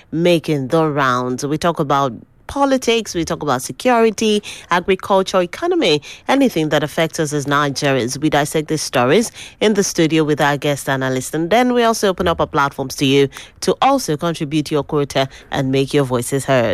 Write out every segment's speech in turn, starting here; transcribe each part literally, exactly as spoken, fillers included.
making the rounds. We talk about politics, we talk about security, agriculture, economy, anything that affects us as Nigerians. We dissect these stories in the studio with our guest analyst, and then we also open up our platforms to you to also contribute your quota and make your voices heard.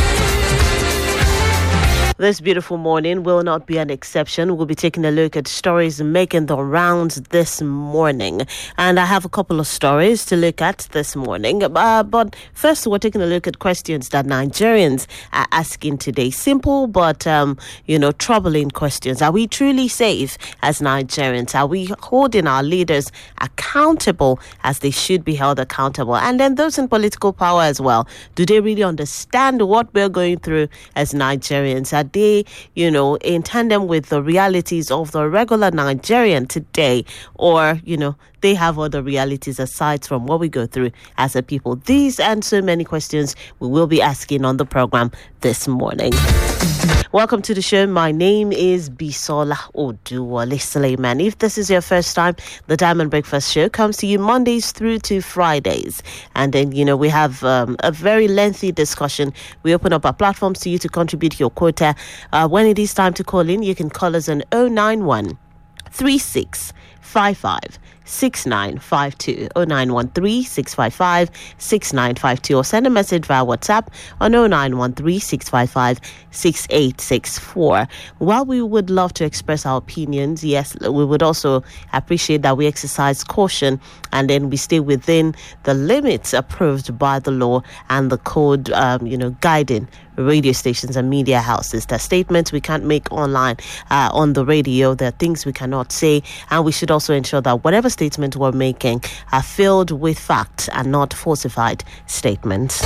This beautiful morning will not be an exception. We'll be taking a look at stories making the rounds this morning. And I have a couple of stories to look at this morning. Uh, but first, we're taking a look at questions that Nigerians are asking today. Simple but, um, you know, troubling questions. Are we truly safe as Nigerians? Are we holding our leaders accountable as they should be held accountable? And then those in political power as well. Do they really understand what we're going through as Nigerians? Are they, you know, in tandem with the realities of the regular Nigerian today, or, you know, they have other realities aside from what we go through as a people? These and so many questions we will be asking on the program this morning. Welcome to the show. My name is Bisola Oduwale Suleiman. If this is your first time, the Diamond Breakfast Show comes to you Mondays through to Fridays. And then, you know, we have um, a very lengthy discussion. We open up our platforms to you to contribute your quota. Uh, when it is time to call in, you can call us on oh nine one, three six five five, six nine five two, oh nine one three, six five five, six nine five two, or send a message via WhatsApp on oh nine one three, six five five, six eight six four. While we would love to express our opinions, yes, we would also appreciate that we exercise caution and then we stay within the limits approved by the law and the code, um, you know, guiding radio stations and media houses. There are statements we can't make online uh, on the radio. There are things we cannot say, and we should also ensure that whatever statements we're making are filled with facts and not falsified statements.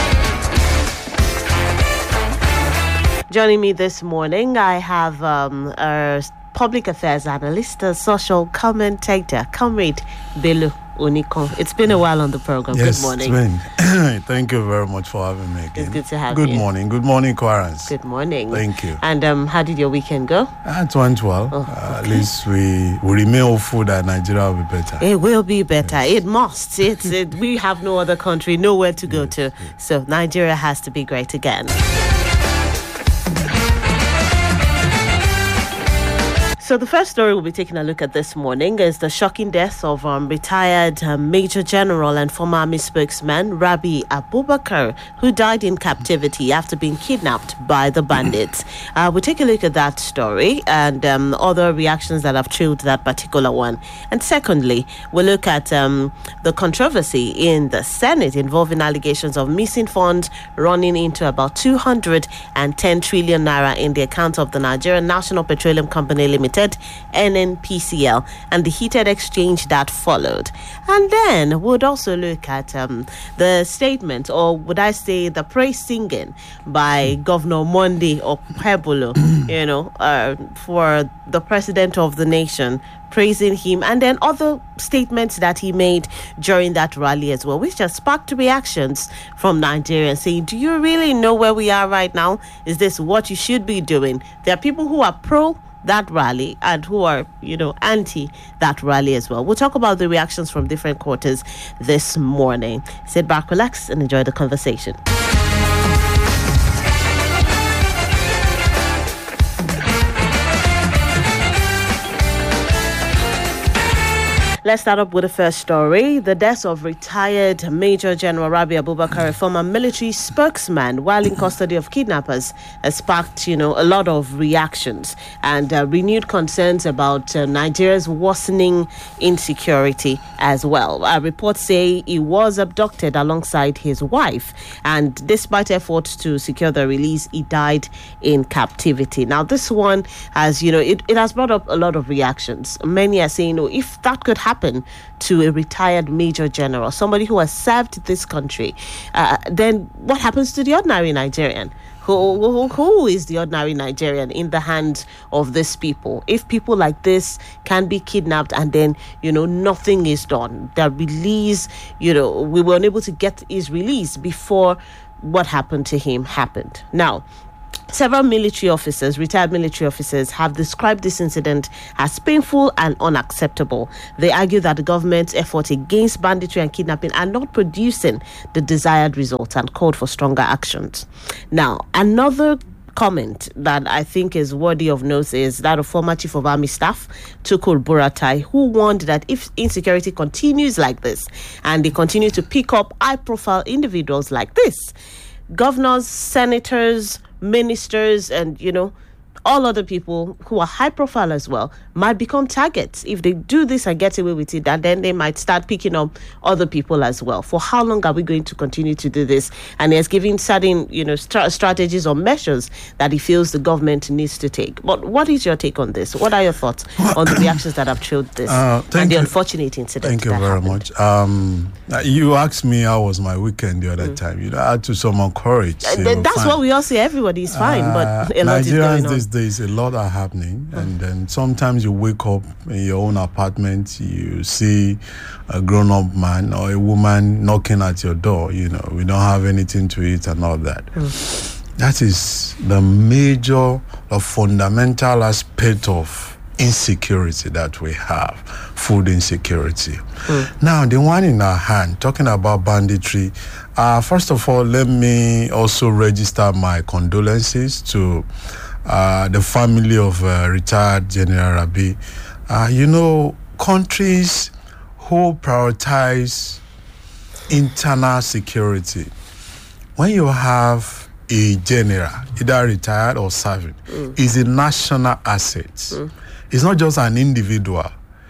Joining me this morning, I have um, a public affairs analyst, a social commentator, Comrade Bello Onikon. It's been a while on the program. Yes, good morning. It's been. Thank you very much for having me again. It's good to have good you. Good morning. Good morning, Quarance. Good morning. Thank you. And um, how did your weekend go? It went well. Oh, uh, okay. At least we, we remain hopeful that Nigeria will be better. It will be better. Yes. It must. It's, it, we have no other country, nowhere to go yes, to. Yes. So Nigeria has to be great again. So the first story we'll be taking a look at this morning is the shocking death of um, retired uh, Major General and former Army spokesman Rabi Abubakar, who died in captivity after being kidnapped by the bandits. Uh, we'll take a look at that story and um, other reactions that have trailed that particular one. And secondly, we'll look at um, the controversy in the Senate involving allegations of missing funds running into about two hundred ten trillion naira in the account of the Nigerian National Petroleum Company Limited, N N P C L, and the heated exchange that followed. And then we'd also look at um, the statement, or would I say the praise singing by Governor Monday Okpebholo, you know, uh, for the president of the nation, praising him, and then other statements that he made during that rally as well, which has sparked reactions from Nigerians saying, do you really know where we are right now? Is this what you should be doing? There are people who are pro that rally and who are, you know, anti that rally as well. We'll talk about the reactions from different quarters this morning. Sit back, relax, and enjoy the conversation. Let's start up with the first story. The death of retired Major General Rabi Abubakar, a former military spokesman, while in custody of kidnappers, has sparked, you know, a lot of reactions and uh, renewed concerns about uh, Nigeria's worsening insecurity as well. Uh, reports say he was abducted alongside his wife, and despite efforts to secure the release, he died in captivity. Now, this one has, you know, it, it has brought up a lot of reactions. Many are saying, oh, if that could happen to a retired Major General, somebody who has served this country, uh, then what happens to the ordinary Nigerian? Who, who, who is the ordinary Nigerian in the hands of these people? If people like this can be kidnapped and then, you know, nothing is done, the release, you know, we were unable to get his release before what happened to him happened. Now, Several military officers, retired military officers, have described this incident as painful and unacceptable. They argue that the government's efforts against banditry and kidnapping are not producing the desired results and called for stronger actions. Now, another comment that I think is worthy of note is that of former Chief of Army Staff, Tukur Buratai, who warned that if insecurity continues like this and they continue to pick up high-profile individuals like this, governors, senators, ministers, and, you know, all other people who are high profile as well might become targets. If they do this and get away with it, and then they might start picking up other people as well. For how long are we going to continue to do this? And he has given certain, you know, st- strategies or measures that he feels the government needs to take. But what is your take on this? What are your thoughts on the reactions that have trailed this uh, and the you. unfortunate incident? Thank you that very happened? much. Um, you asked me how was my weekend the other mm. time. You know, I had to summon courage. Uh, that's fine. What we all say. Everybody is fine, uh, but a lot Nigerians is going on. these days, a lot are happening, mm. and then sometimes you wake up in your own apartment, you see a grown-up man or a woman knocking at your door. You know, we don't have anything to eat and all that. Mm. That is the major, the fundamental aspect of insecurity that we have, food insecurity. Mm. Now, the one in our hand, talking about banditry, uh, first of all, let me also register my condolences to uh, the family of uh, retired General Rabi. Uh, you know, countries who prioritize internal security, when you have a general, either retired or serving, mm. is a national asset. Mm. It's not just an individual.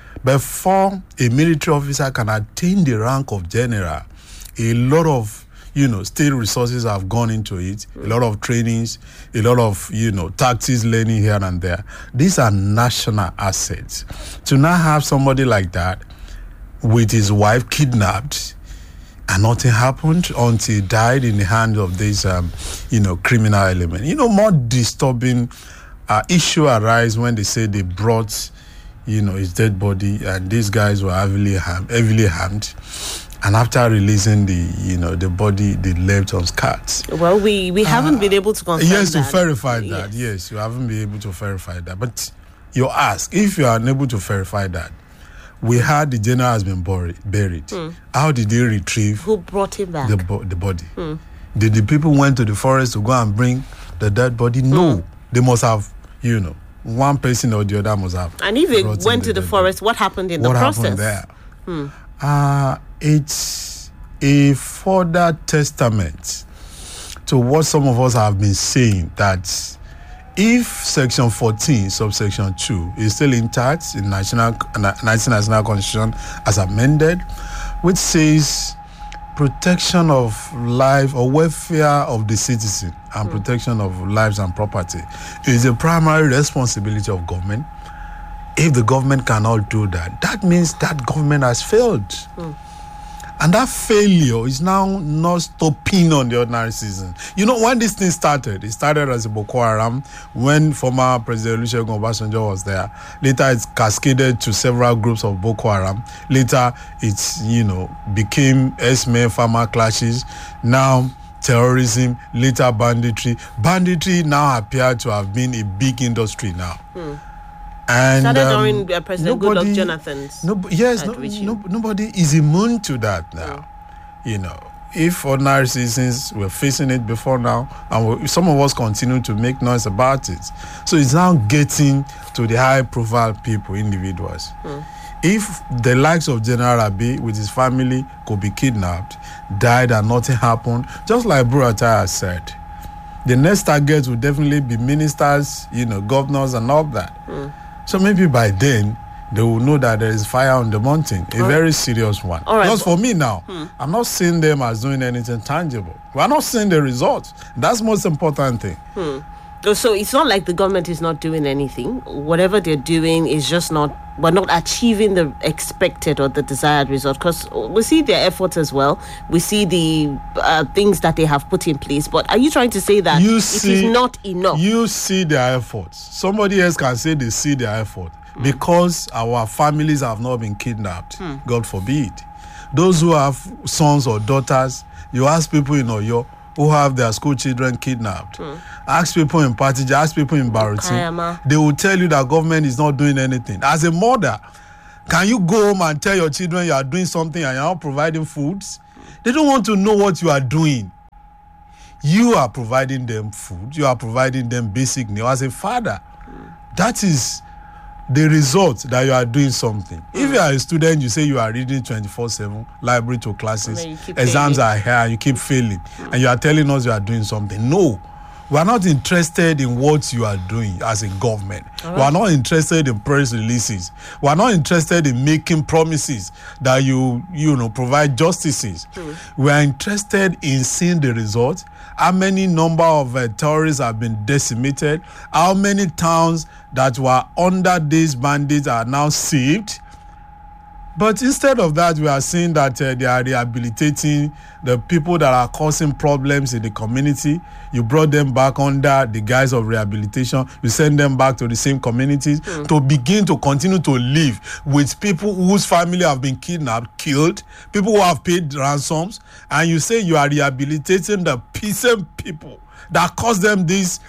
Before a military officer can attain the rank of general, a lot of, you know, state resources have gone into it, mm. a lot of trainings, a lot of, you know, tactics learning here and there. These are national assets. To now have somebody like that with his wife kidnapped and nothing happened until he died in the hands of this, um, you know, criminal element. You know, more disturbing uh, issue arise when they say they brought, you know, his dead body and these guys were heavily harmed, heavily harmed. And after releasing the, you know, the body, they left unscarred. Well, we, we haven't uh, been able to confirm yes, that. to verify yes. that. Yes, you haven't been able to verify that. But you ask, if you are unable to verify that, we heard the general has been buried. buried. Mm. How did they retrieve? Who brought him back? The, bo- the body. Mm. Did the people went to the forest to go and bring the dead body? No. Mm. They must have, you know, one person or the other must have. And if they went the to the forest, body. What happened in what the process? What happened there? Mm. Uh, it's a further testament to what some of us have been saying, that if Section fourteen, subsection two, is still intact in national, nineteen National Constitution as amended, which says protection of life or welfare of the citizen and mm. protection of lives and property is a primary responsibility of government. If the government cannot do that, that means that government has failed. Mm. And that failure is now not stopping on the ordinary citizen. You know, when this thing started, it started as a Boko Haram, when former President Olusegun Obasanjo was there. Later, it cascaded to several groups of Boko Haram. Later, it's, you know, became S-men, farmer clashes. Now, terrorism, later banditry. Banditry now appeared to have been a big industry now. Hmm. And started um, during uh, President nobody, Goodluck Jonathan's. No, yes, no, no, nobody is immune to that now. Mm. You know, if ordinary citizens were facing it before now, and we, some of us continue to make noise about it, so it's now getting to the high-profile people, individuals. Mm. If the likes of General Rabi with his family could be kidnapped, died, and nothing happened, just like Buratai has said, the next target would definitely be ministers, you know, governors, and all that. Mm. So maybe by then, they will know that there is fire on the mountain, a all very right. serious one. All right. Because for me now, hmm. I'm not seeing them as doing anything tangible. We're not seeing the results. That's the most important thing. Hmm. So it's not like the government is not doing anything. Whatever they're doing is just not, we're not achieving the expected or the desired result. Because we see their efforts as well. We see the uh, things that they have put in place. But are you trying to say that you it see, is not enough? You see their efforts. Somebody else can say they see their effort. Mm. Because our families have not been kidnapped. Mm. God forbid. Those who have sons or daughters, you ask people in Oyo, who have their school children kidnapped. Mm. Ask people in Patija, ask people in Baruti. They will tell you that government is not doing anything. As a mother, can you go home and tell your children you are doing something and you're not providing foods? They don't want to know what you are doing. You are providing them food. You are providing them basic needs. As a father, mm. that is the result that you are doing something. Mm. If you are a student, you say you are reading twenty-four seven, library to classes, exams failing. Are here, you keep failing, mm. and you are telling us you are doing something. No. We are not interested in what you are doing as a government. Right. We are not interested in press releases. We are not interested in making promises that you, you know, provide justices. Mm. We are interested in seeing the results. How many number of uh, terrorists have been decimated? How many towns that were under these bandits are now saved? But instead of that, we are seeing that uh, they are rehabilitating the people that are causing problems in the community. You brought them back under the guise of rehabilitation. You send them back to the same communities mm. to begin to continue to live with people whose family have been kidnapped, killed, people who have paid ransoms. And you say you are rehabilitating the peasant people that caused them this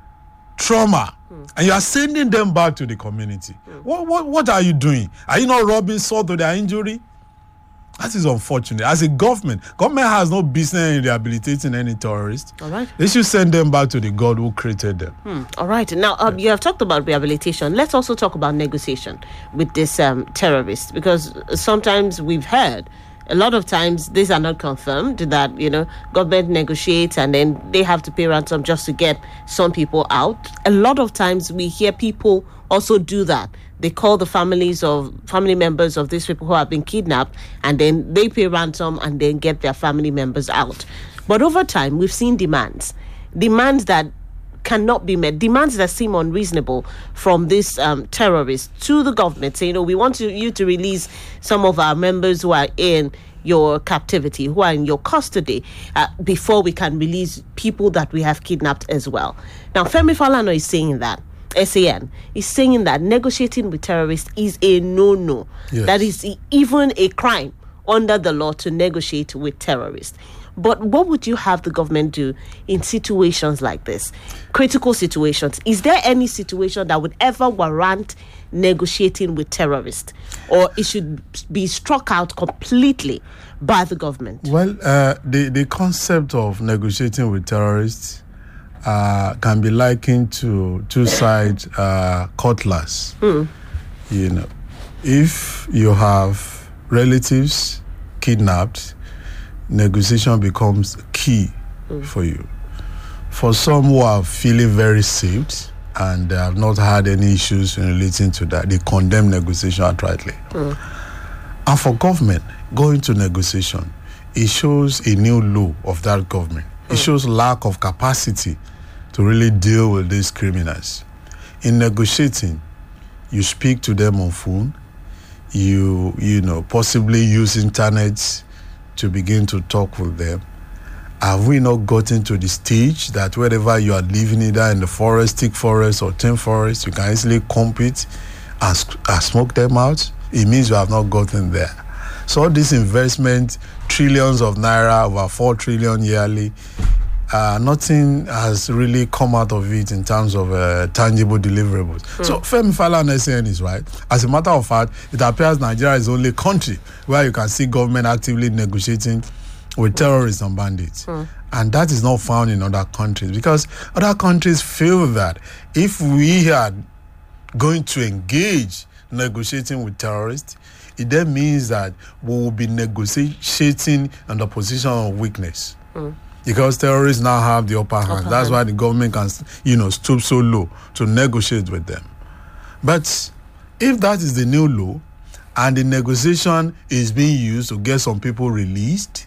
trauma. Mm. And you are sending them back to the community. Mm. What, what, what are you doing? Are you not rubbing salt to their injury? That is unfortunate. As a government, government has no business in rehabilitating any terrorists. All right. They should send them back to the God who created them. Hmm. All right. Now, um, yeah. you have talked about rehabilitation. Let's also talk about negotiation with this um, terrorist, because sometimes we've heard, a lot of times these are not confirmed, that, you know, government negotiates and then they have to pay ransom just to get some people out. A lot of times we hear people also do that. They call the families of family members of these people who have been kidnapped, and then they pay ransom and then get their family members out. But over time, we've seen demands, demands that cannot be met, demands that seem unreasonable from these um, terrorists to the government, saying, you know, we want to, you to release some of our members who are in your captivity, who are in your custody, uh, before we can release people that we have kidnapped as well. Now, Femi Falana is saying that. S A N is saying that negotiating with terrorists is a no-no. Yes. That is even a crime under the law to negotiate with terrorists. But what would you have the government do in situations like this? Critical situations. Is there any situation that would ever warrant negotiating with terrorists? Or it should be struck out completely by the government? Well, uh, the, the concept of negotiating with terrorists Uh, can be likened to two-sided uh, cutlass. Mm. You know, if you have relatives kidnapped, negotiation becomes key mm. for you. For some who are feeling very safe and they have not had any issues in relating to that, they condemn negotiation outrightly. Mm. And for government, going to negotiation, it shows a new low of that government. It shows lack of capacity to really deal with these criminals. In negotiating, you speak to them on phone, you you know, possibly use internet to begin to talk with them. Have we not gotten to the stage that wherever you are living, either in the forest, thick forest or thin forest, you can easily compete and, and smoke them out? It means you have not gotten there. So all this investment, trillions of naira, over four trillion yearly, Uh, nothing has really come out of it in terms of uh, tangible deliverables. Mm. So Femi Falana is right. As a matter of fact, it appears Nigeria is the only country where you can see government actively negotiating with terrorists and bandits. Mm. And that is not found in other countries, because other countries feel that if we are going to engage negotiating with terrorists, it then means that we will be negotiating in the position of weakness. Mm. Because terrorists now have the upper hand. Upper That's hand. Why the government can, you know, stoop so low to negotiate with them. But if that is the new law and the negotiation is being used to get some people released,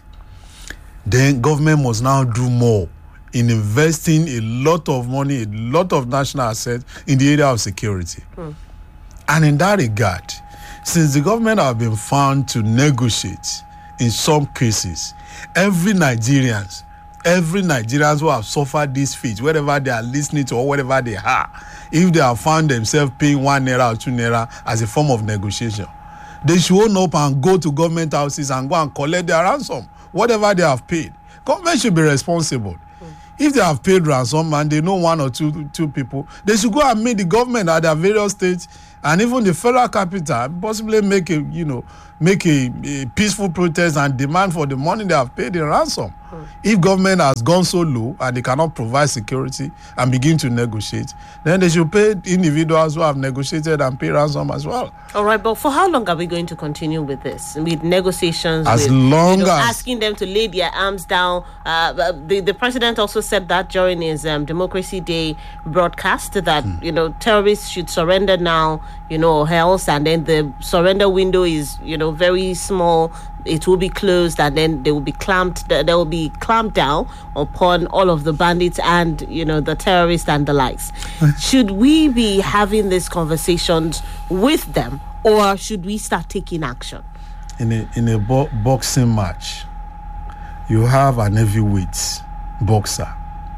then government must now do more in investing a lot of money, a lot of national assets in the area of security. Hmm. And in that regard, since the government have been found to negotiate in some cases, every Nigerian Every Nigerians who have suffered this fate, wherever they are listening to or wherever they are, if they have found themselves paying one naira or two naira as a form of negotiation, they should own up and go to government houses and go and collect their ransom, whatever they have paid. Government should be responsible. Mm. If they have paid ransom and they know one or two two people, they should go and meet the government at their various states and even the federal capital, possibly make a, you know, make a, a peaceful protest and demand for the money they have paid in ransom. Mm. If government has gone so low and they cannot provide security and begin to negotiate, then they should pay individuals who have negotiated and pay ransom as well. All right, but for how long are we going to continue with this, with negotiations? As with, long you know, as asking them to lay their arms down. Uh, the the president also said that during his um, Democracy Day broadcast that mm. you know terrorists should surrender now, you know, or else, and then the surrender window is you know very small. It will be closed, and then they will be clamped. There will be clamped down upon all of the bandits and you know the terrorists and the likes. Should we be having these conversations with them, or should we start taking action? In a in a bo- boxing match, you have an heavyweight boxer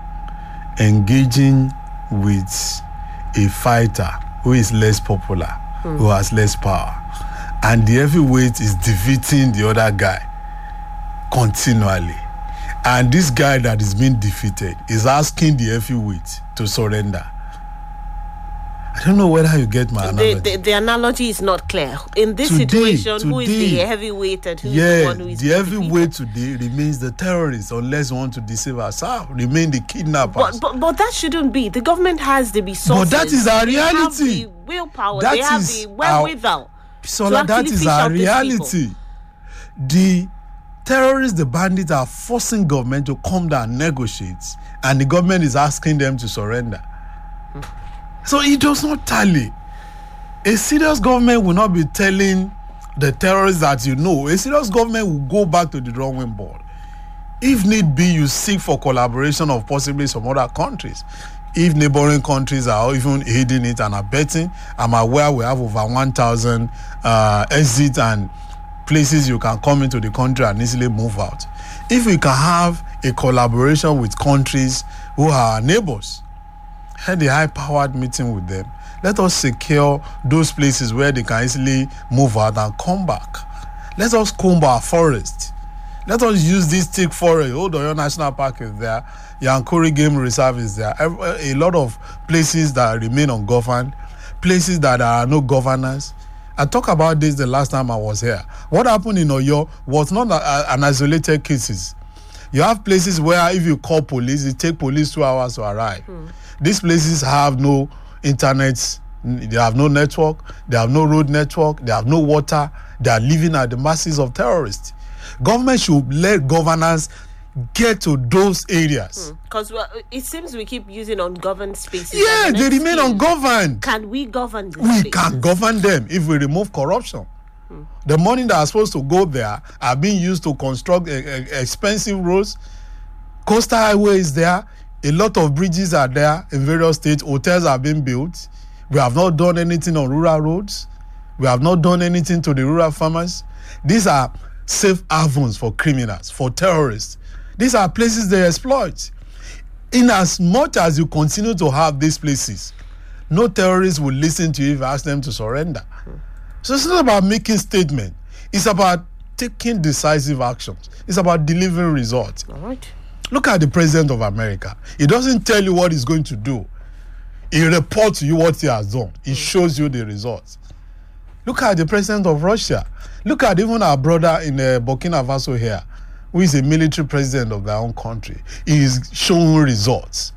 engaging with a fighter who is less popular, mm. who has less power. And the heavyweight is defeating the other guy continually. And this guy that is being defeated is asking the heavyweight to surrender. I don't know whether you get my analogy. The, the, the analogy is not clear. In this today, situation, today, who is the heavyweight and who yeah, is the one who is the heavyweight today remains the terrorist unless you want to deceive ourselves. Remain the kidnappers. But, but, but that shouldn't be. The government has the resources. But that is our reality. They have the willpower. That they have is the wherewithal. So that is our reality. The terrorists, the bandits are forcing government to come down and negotiate, and the government is asking them to surrender. Hmm. So it does not tally. A serious government will not be telling the terrorists that you know. A serious government will go back to the drawing board. If need be, you seek for collaboration of possibly some other countries. If neighboring countries are even aiding it and abetting, I'm aware we have over one thousand uh, exits and places you can come into the country and easily move out. If we can have a collaboration with countries who are our neighbors, had a high-powered meeting with them, let us secure those places where they can easily move out and come back. Let us comb our forest. Let us use this thick forest. Odoyo National Park is there. Yankuri Game Reserve is there. A lot of places that remain ungoverned, places that there are no governors. I talked about this the last time I was here. What happened in Oyo was not a, an isolated cases. You have places where if you call police, it takes police two hours to arrive. Hmm. These places have no internet, they have no network, they have no road network, they have no water. They are living at the mercies of terrorists. Government should let governors get to those areas. Because hmm. well, it seems we keep using ungoverned spaces. Yeah, they remain ungoverned. Can we govern these We spaces? Can govern them if we remove corruption. Hmm. The money that are supposed to go there are being used to construct a, a, expensive roads. Coastal highway is there. A lot of bridges are there in various states. Hotels are being built. We have not done anything on rural roads. We have not done anything to the rural farmers. These are safe havens for criminals, for terrorists. These are places they exploit. In as much as you continue to have these places, no terrorist will listen to you if you ask them to surrender. Mm. So it's not about making statements. It's about taking decisive actions. It's about delivering results. All right. Look at the president of America. He doesn't tell you what he's going to do. He reports to you what he has done. He mm. shows you the results. Look at the president of Russia. Look at even our brother in uh, Burkina Faso here, who is a military president of their own country. He is showing results.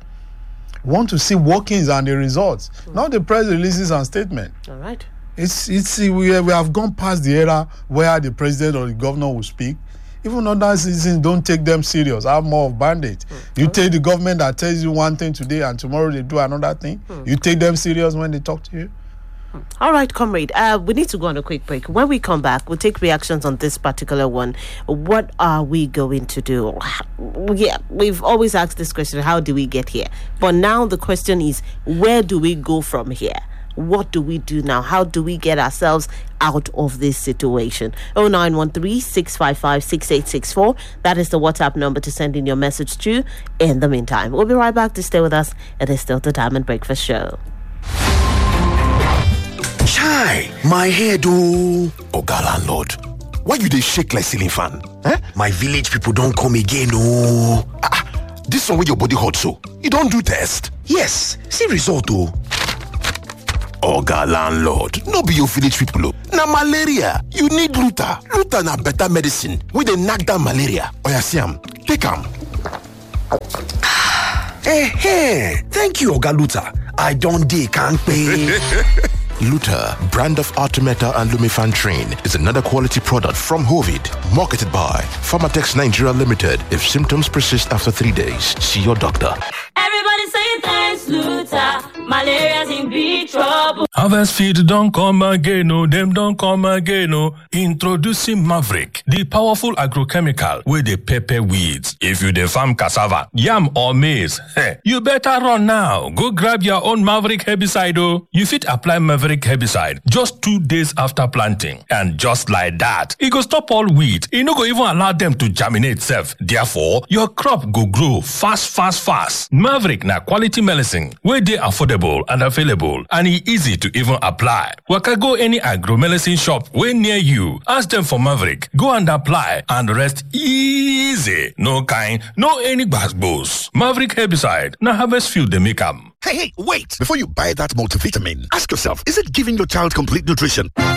We want to see workings and the results. Mm. Now the president releases a statement. All right. It's it's we, we have gone past the era where the president or the governor will speak. Even other citizens don't take them serious. Have more of bandits. Mm. You take the government that tells you one thing today and tomorrow they do another thing. Mm. You take them serious when they talk to you. All right, comrade, uh, we need to go on a quick break. When we come back, we'll take reactions on this particular one. What are we going to do? Yeah, we've always asked this question, how do we get here? But now the question is, where do we go from here? What do we do now? How do we get ourselves out of this situation? oh nine one three, six five five, six eight six four. That is the WhatsApp number to send in your message to. In the meantime, we'll be right back to stay with us. It is still the Diamond Breakfast Show. Chai, my head oh. Oga landlord, why you dey shake like ceiling fan? Eh? My village people don come again oh. Ah, this one wey your body hot so, you don do test? Yes, see result oh. Oga landlord, no be your village people oh. Na malaria, you need Luta. Luta na better medicine wey dey knack down malaria. Oya see am, take am. Eh, thank you Oga Luta. I don dey kampe. Luta, brand of Artemeta and Lumefantrine, is another quality product from Hovid, marketed by Pharmatex Nigeria Limited. If symptoms persist after three days, see your doctor. Everybody say thanks, Luta. Malaria's in big trouble. Harvest Feed don't come again, oh, them don't come again, oh. Introducing Maverick, the powerful agrochemical with the pepper weeds. If you the farm cassava, yam or maize, hey, you better run now. Go grab your own Maverick herbicide, oh. You fit apply Maverick herbicide just two days after planting. And just like that, it go stop all weed. It no go even allow them to germinate self. Therefore, your crop go grow fast, fast, fast. Maverick na quality medicine, where they affordable and available, and e easy to even apply. Waka go any agro-medicine shop way near you. Ask them for Maverick. Go and apply and rest easy. No kind, no any gbas. Maverick herbicide. Na Harvest Field they make am. Hey, hey, wait! Before you buy that multivitamin, ask yourself, is it giving your child complete nutrition?